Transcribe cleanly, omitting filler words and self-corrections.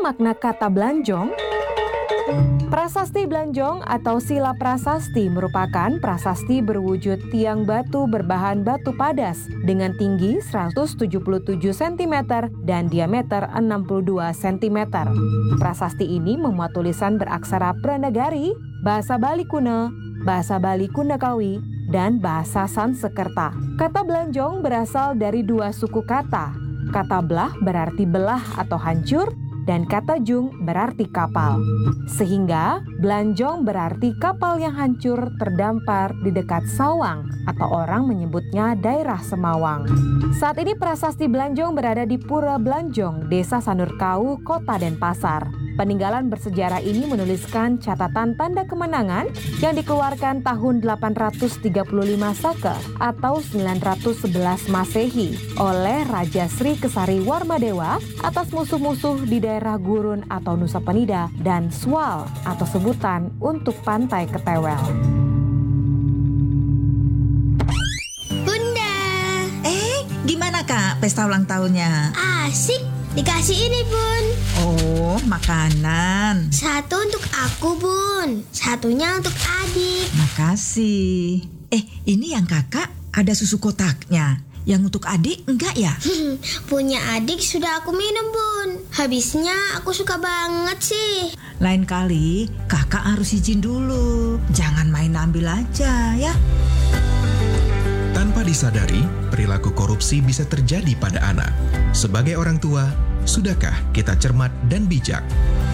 makna kata belanjong? Prasasti Belanjong atau Sila Prasasti merupakan prasasti berwujud tiang batu berbahan batu padas dengan tinggi 177 cm dan diameter 62 cm. Prasasti ini memuat tulisan beraksara Pranagari, bahasa Bali kuno, bahasa Bali Kundakawi, dan bahasa Sansekerta. Kata belanjong berasal dari dua suku kata. Kata belah berarti belah atau hancur, dan kata jung berarti kapal. Sehingga belanjong berarti kapal yang hancur terdampar di dekat Sawang atau orang menyebutnya daerah Semawang. Saat ini prasasti Belanjong berada di Pura Belanjong, Desa Sanurkau, Kota Denpasar. Peninggalan bersejarah ini menuliskan catatan tanda kemenangan yang dikeluarkan tahun 835 Saka atau 911 Masehi oleh Raja Sri Kesari Warmadewa atas musuh-musuh di daerah Gurun atau Nusa Penida dan Swal atau sebutan untuk Pantai Ketewel. Bunda, Gimana Kak pesta ulang tahunnya? asik. Dikasih ini, Bun. Oh, makanan. Satu untuk aku, Bun. Satunya untuk adik. Makasih. Ini yang kakak ada susu kotaknya. Yang untuk adik enggak ya? Punya adik sudah aku minum, Bun. Habisnya aku suka banget sih. Lain kali kakak harus izin dulu. Jangan main ambil aja ya. Tanpa disadari, perilaku korupsi bisa terjadi pada anak. Sebagai orang tua, sudahkah kita cermat dan bijak